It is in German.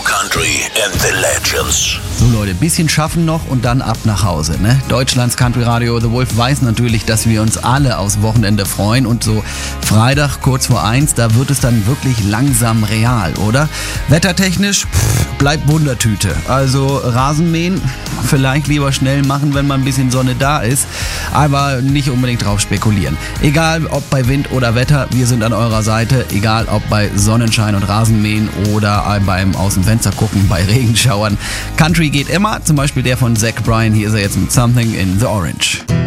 Country and the Legends. So Leute, bisschen schaffen noch und dann ab nach Hause, ne? Deutschlands Country Radio The Wolf weiß natürlich, dass wir uns alle aufs Wochenende freuen und so Freitag kurz vor 1, da wird es dann wirklich langsam real, oder? Wettertechnisch, bleibt Wundertüte. Also Rasenmähen, vielleicht lieber schnell machen, wenn mal ein bisschen Sonne da ist, aber nicht unbedingt drauf spekulieren. Egal ob bei Wind oder Wetter, wir sind an eurer Seite, egal ob bei Sonnenschein und Rasenmähen oder beim aus dem Fenster gucken, bei Regenschauern. Country geht immer, zum Beispiel der von Zach Bryan, hier ist er jetzt mit Something in the Orange.